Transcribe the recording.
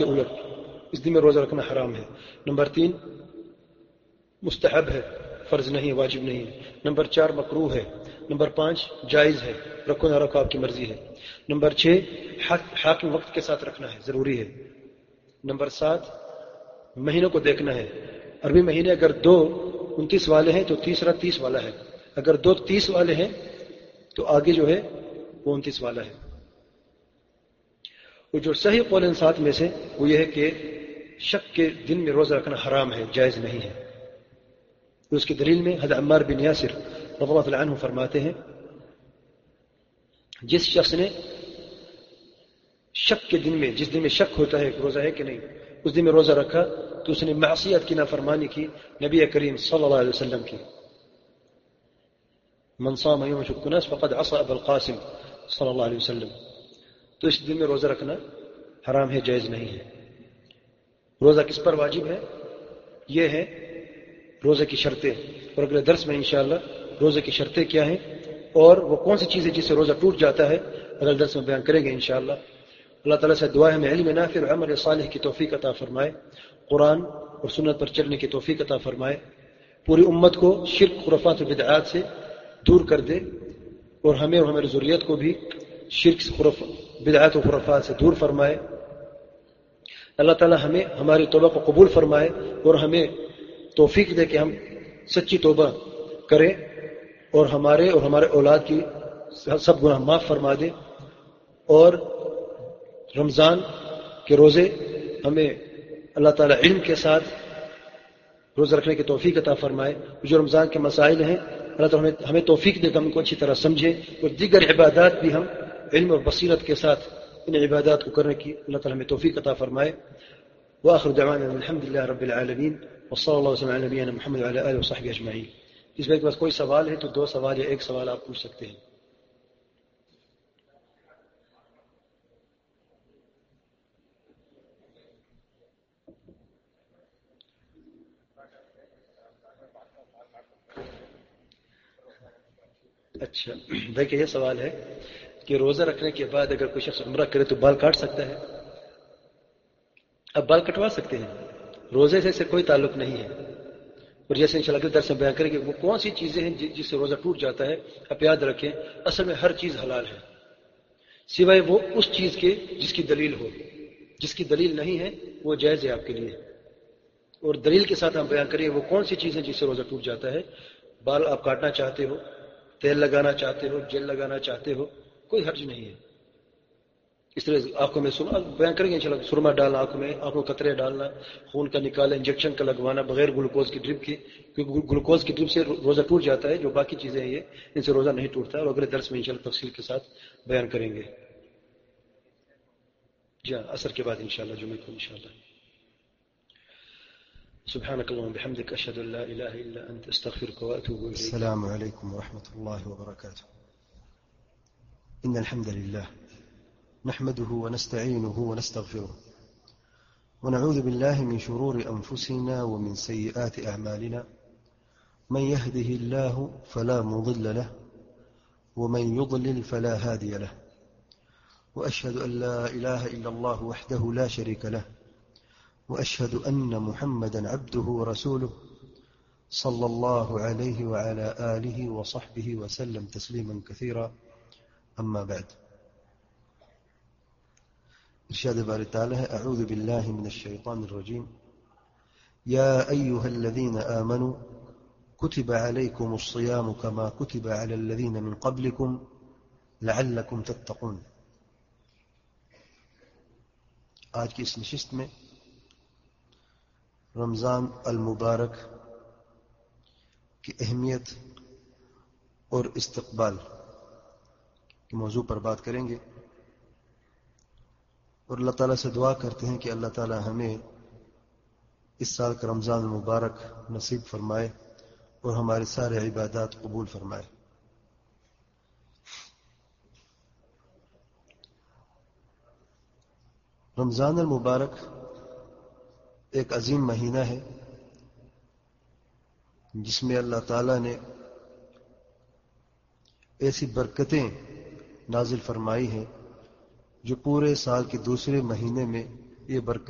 کے الٹ اس دن میں روزہ رکھنا حرام ہے. نمبر 3 مستحب ہے، فرض نہیں، واجب نہیں ہے. نمبر 4 مکروہ ہے. نمبر 5 جائز ہے، رکھو نہ رکھو آپ کی مرضی ہے. نمبر 6 حاکم وقت کے ساتھ رکھنا ہے، ضروری ہے. نمبر 7 مہینوں کو دیکھنا ہے. عربی مہینے اگر 2 29 والے ہیں تو تیسرا 30 والا ہے، اگر 2 30 والے ہیں تو آگے جو ہے وہ 29 والا ہے. وہ جو صحیح قول ان 7 میں سے وہ یہ ہے کہ شک کے دن میں روزہ رکھنا حرام ہے، جائز نہیں ہے. اس کی دلیل میں حضرت عمار بن یاسر رضی اللہ عنہ فرماتے ہیں جس شخص نے شک کے دن میں، جس دن میں شک ہوتا ہے کہ روزہ ہے کہ نہیں، اس دن میں روزہ رکھا تو اس نے معصیت کی نافرمانی کی نبی کریم صلی اللہ علیہ وسلم کی. من صام یوم شک الناس فقد عصى ابا القاسم صلی اللہ علیہ وسلم. تو اس دن میں روزہ رکھنا حرام ہے، جائز نہیں ہے. روزہ کس پر واجب ہے؟ یہ ہے روزے کی شرطیں، اور اگلے درس میں انشاءاللہ روزے کی شرطیں کیا ہیں اور وہ کون سی چیزیں جس سے روزہ ٹوٹ جاتا ہے اگلے درس میں بیان کریں گے انشاءاللہ. اللہ تعالیٰ سے دعا ہے ہمیں علم نافع اور عمل صالح کی توفیق عطا فرمائے، قرآن اور سنت پر چلنے کی توفیق عطا فرمائے، پوری امت کو شرک، خرافات و بدعات سے دور کر دے، اور ہمیں اور ہماری ذریت کو بھی شرک، بدعات و خرافات سے دور فرمائے. اللہ تعالیٰ ہمیں ہماری توبہ کو قبول فرمائے اور ہمیں توفیق دے کہ ہم سچی توبہ کریں اور ہمارے اولاد کی سب گناہ معاف فرما دے. اور رمضان کے روزے ہمیں اللہ تعالیٰ علم کے ساتھ روزہ رکھنے کی توفیق عطا فرمائے. جو رمضان کے مسائل ہیں اللہ تعالیٰ ہمیں توفیق دے کہ ہم ان کو اچھی طرح سمجھیں، اور دیگر عبادات بھی ہم علم اور بصیرت کے ساتھ ان عبادات کو کرنے کی اللہ تعالیٰ ہمیں توفیق عطا فرمائے. وآخر دعوانا الحمد للہ رب العالمین وصلی اللہ وسلم علی نبینا محمد وعلی آلہ وصحبہ اجمعین. اس میں کے پاس کوئی سوال ہے تو 2 سوال یا 1 سوال آپ پوچھ سکتے ہیں. اچھا، دیکھیں یہ سوال ہے کہ روزہ رکھنے کے بعد اگر کوئی شخص عمرہ کرے تو بال کاٹ سکتا ہے؟ اب بال کٹوا سکتے ہیں، روزے سے اس سے کوئی تعلق نہیں ہے. اور جیسے انشاءاللہ اگلے درس میں بیان کریں گے وہ کون سی چیزیں ہیں جس سے روزہ ٹوٹ جاتا ہے. آپ یاد رکھیں اصل میں ہر چیز حلال ہے سوائے وہ اس چیز کے جس کی دلیل ہو. جس کی دلیل نہیں ہے وہ جائز ہے آپ کے لیے، اور دلیل کے ساتھ ہم بیان کریں وہ کون سی چیزیں جس سے روزہ ٹوٹ جاتا ہے. بال آپ کاٹنا چاہتے ہو، تیل لگانا چاہتے ہو، جیل لگانا چاہتے ہو، کوئی حرج نہیں ہے. اس طرح آنکھوں میں بیان کریں گے انشاءاللہ، سرما ڈالنا آنکھوں میں، آنکھوں قطرے ڈالنا، خون کا نکالنا، انجیکشن کا لگوانا بغیر گلوکوز کی ڈرپ کے، کیونکہ گلوکوز کی ڈرپ سے روزہ ٹوٹ جاتا ہے. جو باقی چیزیں ہیں یہ ان سے روزہ نہیں ٹوٹتا، اور اگلے درس میں انشاءاللہ تفصیل کے ساتھ بیان کریں گے. جی ہاں، عصر کے بعد انشاءاللہ، جمعے کو انشاءاللہ. سبحانك اللهم وبحمدك أشهد أن لا إله إلا أنت أستغفرك وأتوب إليك. السلام عليكم ورحمة الله وبركاته. إن الحمد لله نحمده ونستعينه ونستغفره ونعوذ بالله من شرور أنفسنا ومن سيئات أعمالنا، من يهده الله فلا مضل له ومن يضلل فلا هادي له، وأشهد أن لا إله إلا الله وحده لا شريك له، وأشهد أن محمدا عبده ورسوله صلى الله عليه وعلى آله وصحبه وسلم تسليما كثيرا. أما بعد. ارشاد باري تعالى: أعوذ بالله من الشيطان الرجيم. يا أيها الذين آمنوا كتب عليكم الصيام كما كتب على الذين من قبلكم لعلكم تتقون. آج کی اس نشست میں رمضان المبارک کی اہمیت اور استقبال کے موضوع پر بات کریں گے، اور اللہ تعالیٰ سے دعا کرتے ہیں کہ اللہ تعالیٰ ہمیں اس سال کا رمضان المبارک نصیب فرمائے اور ہمارے سارے عبادات قبول فرمائے. رمضان المبارک ایک عظیم مہینہ ہے جس میں اللہ تعالیٰ نے ایسی برکتیں نازل فرمائی ہیں جو پورے سال کے دوسرے مہینے میں یہ برکت